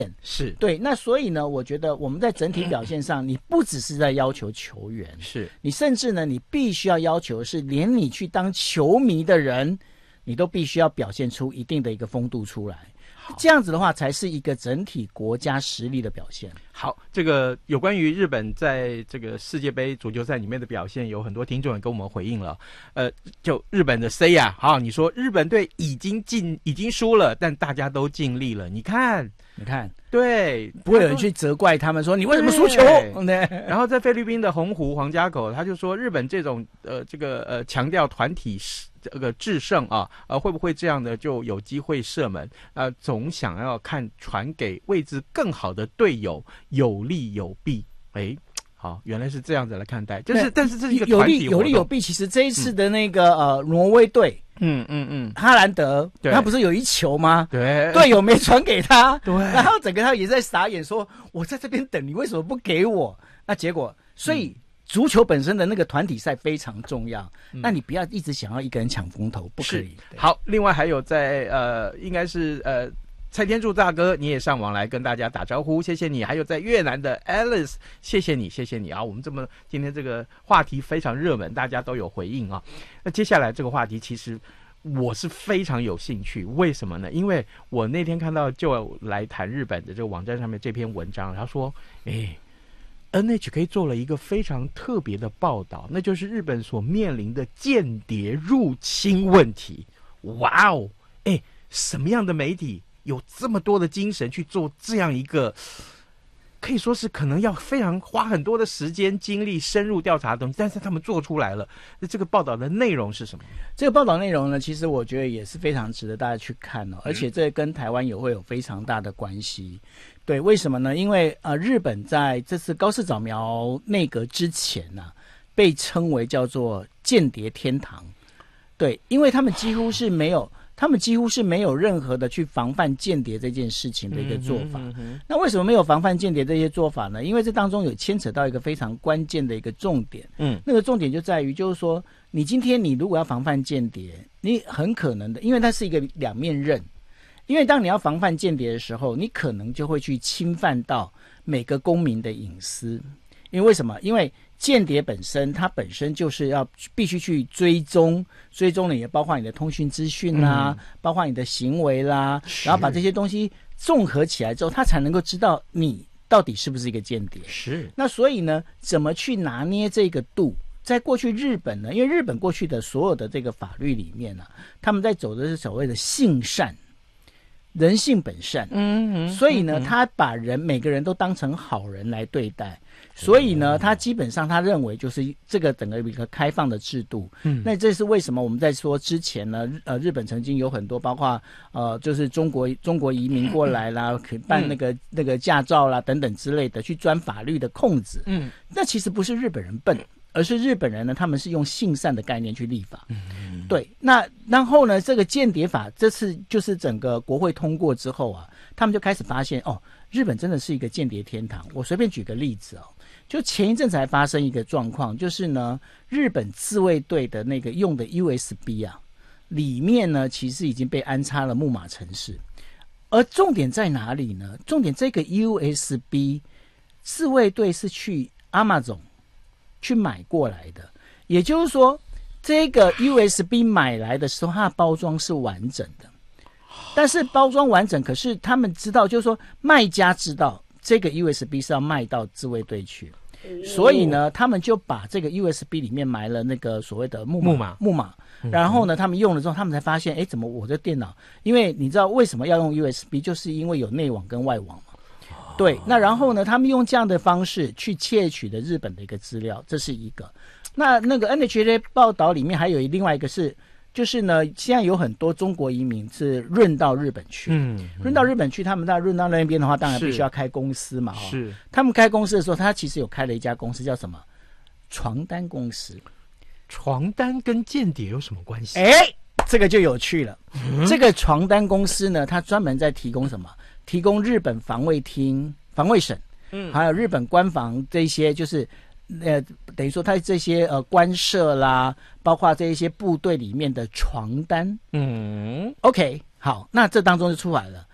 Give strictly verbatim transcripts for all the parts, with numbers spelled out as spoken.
是对，那所以呢，我觉得我们在整体表现上，你不只是在要求球员， 是你甚至呢，你必须要要求的是，连你去当球迷的人，你都必须要表现出一定的一个风度出来。这样子的话，才是一个整体国家实力的表现。 好，这个有关于日本在这个世界杯足球赛里面的表现，有很多听众也跟我们回应了。呃，就日本的 C 啊，好，你说日本队已经进，已经输了，但大家都尽力了。你看， 你看， 对， 不会有人去责怪他们说你为什么输球。对。 然后在菲律宾的洪湖黄家口，他就说日本这种呃这个呃强调团体这个制胜啊，呃会不会这样的就有机会射门？呃，总想要看传给位置更好的队友，有利有弊。哎，好，原来是这样子来看待，就是但是这是一个团体活动， 有利有利有弊。其实这一次的那个、嗯、呃挪威队， 嗯嗯嗯， 哈兰德，他不是有一球吗？ 对， 队友没传给他， 对， 然后整个他也在傻眼说，我在这边等你，为什么不给我？那结果，所以。嗯足球本身的那个团体赛非常重要，嗯、那你不要一直想要一个人抢风头，不可以。 好，另外还有在呃，应该是呃，蔡天柱大哥，你也上网来跟大家打招呼，谢谢你。还有在越南的 Alice， 谢谢你，谢谢你啊！我们这么今天这个话题非常热门，大家都有回应啊。那接下来这个话题其实我是非常有兴趣，为什么呢？因为我那天看到就来谈日本的这个网站上面这篇文章，他说，哎。N H K 做了一个非常特别的报道，那就是日本所面临的间谍入侵问题。哇哦，哎，什么样的媒体有这么多的精神去做这样一个，可以说是可能要非常花很多的时间精力深入调查的东西，但是他们做出来了。那这个报道的内容是什么？ 这个报道内容呢，其实我觉得也是非常值得大家去看哦，而且这跟台湾也会有非常大的关系。对，为什么呢？因为呃，日本在这次高市早苗内阁之前呢、啊，被称为叫做间谍天堂。对，因为他们几乎是没有，他们几乎是没有任何的去防范间谍这件事情的一个做法。嗯哼嗯哼，那为什么没有防范间谍这些做法呢？因为这当中有牵扯到一个非常关键的一个重点。嗯，那个重点就在于，就是说，你今天你如果要防范间谍，你很可能的，因为它是一个两面刃。因为当你要防范间谍的时候，你可能就会去侵犯到每个公民的隐私。因为为什么？因为间谍本身，它本身就是要必须去追踪，追踪呢也包括你的通讯资讯啦、嗯，包括你的行为啦，然后把这些东西综合起来之后，他才能够知道你到底是不是一个间谍。 是。那所以呢，怎么去拿捏这个度？在过去日本呢，因为日本过去的所有的这个法律里面呢、啊，他们在走的是所谓的性善。人性本善，嗯，所以呢，他把人每个人都当成好人来对待，所以呢，他基本上他认为就是这个整个一个开放的制度，嗯，那这是为什么我们在说之前呢，呃，日本曾经有很多包括呃，就是中国中国移民过来啦，可以办那个、嗯、那个驾照啦等等之类的，去钻法律的空子，嗯，那其实不是日本人笨。而是日本人呢，他们是用性善的概念去立法。嗯，对。那然后呢，这个间谍法这次就是整个国会通过之后啊，他们就开始发现哦，日本真的是一个间谍天堂。我随便举个例子哦，就前一阵子还发生一个状况，就是呢，日本自卫队的那个用的 U S B 啊，里面呢其实已经被安插了木马程式。而重点在哪里呢？重点这个 U S B 自卫队是去 Amazon。去买过来的，也就是说，这个 U S B 买来的时候，它的包装是完整的，但是包装完整，可是他们知道，就是说卖家知道这个 U S B 是要卖到自卫队去，所以呢，他们就把这个 U S B 里面埋了那个所谓的木马，木马，木马。然后呢，他们用了之后，他们才发现，哎，怎么我的电脑？因为你知道为什么要用 U S B， 就是因为有内网跟外网嘛。对，那然后呢，他们用这样的方式去窃取的日本的一个资料，这是一个。那那个 N H K 报道里面还有另外一个是，就是呢，现在有很多中国移民是润到日本去，嗯，润到日本去，他们到润到那边的话，当然必须要开公司嘛，哈。是。他们开公司的时候，他其实有开了一家公司，叫什么？床单公司。 床单跟间谍有什么关系？ 哎，这个就有趣了。嗯、这个床单公司呢，它专门在提供什么？提供日本防卫厅、防卫省，嗯，还有日本官房这些，就是呃，等于说它这些呃官舍啦，包括这一些部队里面的床单，嗯 ，OK， 好，那这当中就出来了。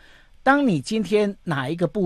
当你今天哪一个部